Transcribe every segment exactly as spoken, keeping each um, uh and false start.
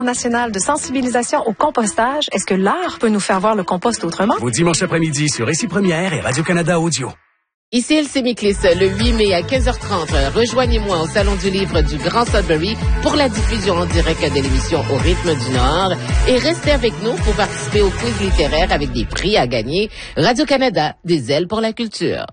National de sensibilisation au compostage. Est-ce que l'art peut nous faire voir le compost autrement? Vos dimanches après-midi sur Ici Première et Radio-Canada Audio. Ici Elsie Miklis, le huit mai à quinze heures trente. Rejoignez-moi au Salon du Livre du Grand Sudbury pour la diffusion en direct de l'émission Au rythme du Nord. Et restez avec nous pour participer au quiz littéraire avec des prix à gagner. Radio-Canada, des ailes pour la culture.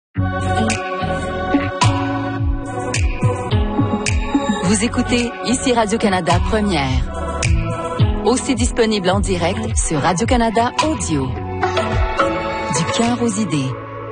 Vous écoutez Ici Radio-Canada Première. Aussi disponible en direct sur Radio-Canada Audio. Du cœur aux idées.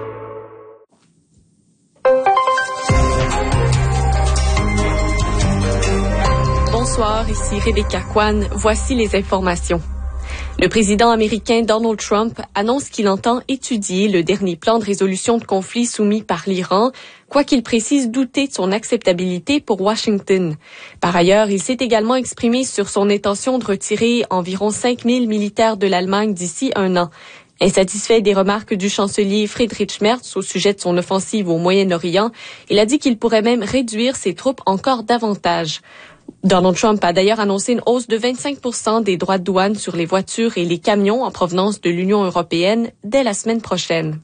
Bonsoir, ici Rebecca Kwan. Voici les informations. Le président américain Donald Trump annonce qu'il entend étudier le dernier plan de résolution de conflit soumis par l'Iran, quoiqu'il précise douter de son acceptabilité pour Washington. Par ailleurs, il s'est également exprimé sur son intention de retirer environ cinq mille militaires de l'Allemagne d'ici un an. Insatisfait des remarques du chancelier Friedrich Merz au sujet de son offensive au Moyen-Orient, il a dit qu'il pourrait même réduire ses troupes encore davantage. Donald Trump a d'ailleurs annoncé une hausse de vingt-cinq pour cent des droits de douane sur les voitures et les camions en provenance de l'Union européenne dès la semaine prochaine.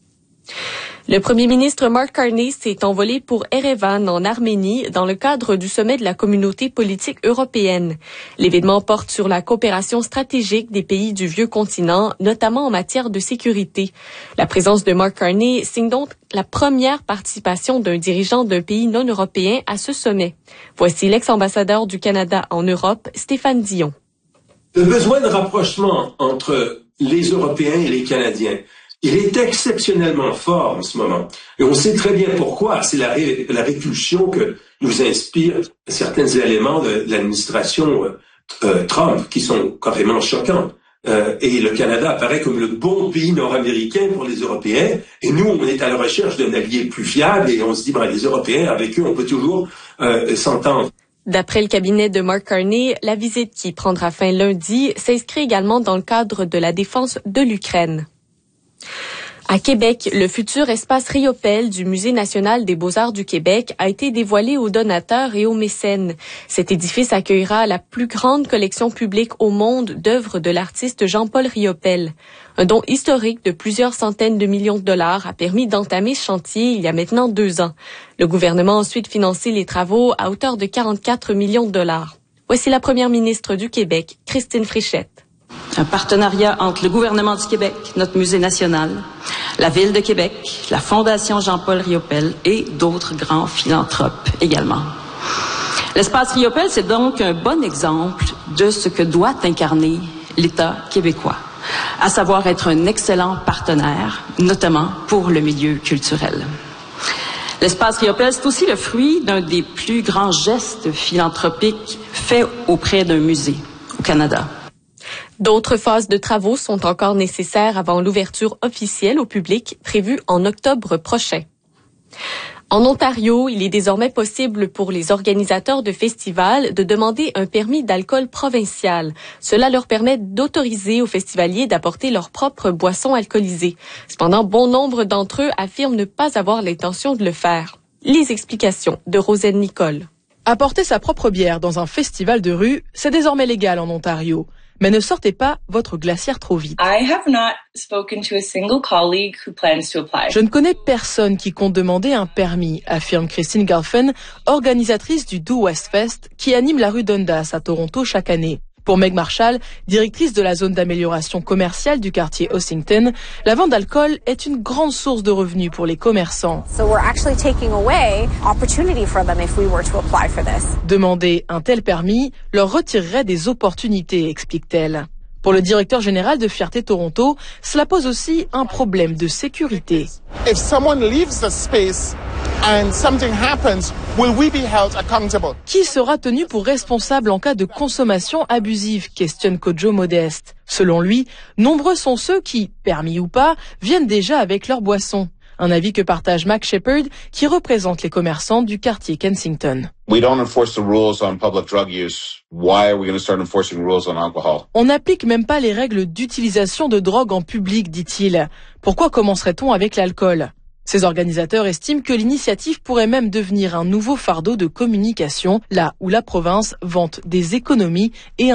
Le premier ministre Mark Carney s'est envolé pour Erevan, en Arménie, dans le cadre du sommet de la communauté politique européenne. L'événement porte sur la coopération stratégique des pays du vieux continent, notamment en matière de sécurité. La présence de Mark Carney signe donc la première participation d'un dirigeant d'un pays non européen à ce sommet. Voici l'ex-ambassadeur du Canada en Europe, Stéphane Dion. Le besoin de rapprochement entre les Européens et les Canadiens, il est exceptionnellement fort en ce moment. Et on sait très bien pourquoi. C'est la, ré, la répulsion que nous inspirent certains éléments de, de l'administration euh, Trump qui sont carrément choquants. Euh, et le Canada apparaît comme le bon pays nord-américain pour les Européens. Et nous, on est à la recherche d'un allié plus fiable et on se dit, ben, les Européens, avec eux, on peut toujours euh, s'entendre. D'après le cabinet de Mark Carney, la visite qui prendra fin lundi s'inscrit également dans le cadre de la défense de l'Ukraine. À Québec, le futur espace Riopelle du Musée national des beaux-arts du Québec a été dévoilé aux donateurs et aux mécènes. Cet édifice accueillera la plus grande collection publique au monde d'œuvres de l'artiste Jean-Paul Riopelle. Un don historique de plusieurs centaines de millions de dollars a permis d'entamer ce chantier il y a maintenant deux ans. Le gouvernement a ensuite financé les travaux à hauteur de quarante-quatre millions de dollars. Voici la première ministre du Québec, Christine Fréchette. Un partenariat entre le gouvernement du Québec, notre musée national, la Ville de Québec, la Fondation Jean-Paul Riopelle et d'autres grands philanthropes également. L'espace Riopelle, c'est donc un bon exemple de ce que doit incarner l'État québécois, à savoir être un excellent partenaire, notamment pour le milieu culturel. L'espace Riopelle, c'est aussi le fruit d'un des plus grands gestes philanthropiques faits auprès d'un musée au Canada. D'autres phases de travaux sont encore nécessaires avant l'ouverture officielle au public prévue en octobre prochain. En Ontario, il est désormais possible pour les organisateurs de festivals de demander un permis d'alcool provincial. Cela leur permet d'autoriser aux festivaliers d'apporter leurs propres boissons alcoolisées. Cependant, bon nombre d'entre eux affirment ne pas avoir l'intention de le faire. Les explications de Rosanne Nicole. Apporter sa propre bière dans un festival de rue, c'est désormais légal en Ontario. Mais ne sortez pas votre glacière trop vite. I have not spoken to a single colleague who plans to apply. Je ne connais personne qui compte demander un permis, affirme Christine Galfen, organisatrice du Do West Fest, qui anime la rue Dundas à Toronto chaque année. Pour Meg Marshall, directrice de la zone d'amélioration commerciale du quartier Ossington, la vente d'alcool est une grande source de revenus pour les commerçants. So we're actually taking away opportunity for them if we were to apply for this. Demander un tel permis leur retirerait des opportunités, explique-t-elle. Pour le directeur général de Fierté Toronto, cela pose aussi un problème de sécurité. If someone leaves the space and something happens, will we be held accountable? Qui sera tenu pour responsable en cas de consommation abusive, questionne Kojo Modeste. Selon lui, nombreux sont ceux qui, permis ou pas, viennent déjà avec leur boisson. Un avis que partage Mac Shepard, qui représente les commerçants du quartier Kensington. We don't enforce the rules on public drug use. Why are we going to start enforcing rules on alcohol? On n'applique même pas les règles d'utilisation de drogue en public, dit-il. Pourquoi commencerait-on avec l'alcool? Ces organisateurs estiment que l'initiative pourrait même devenir un nouveau fardeau de communication, là où la province vante des économies et un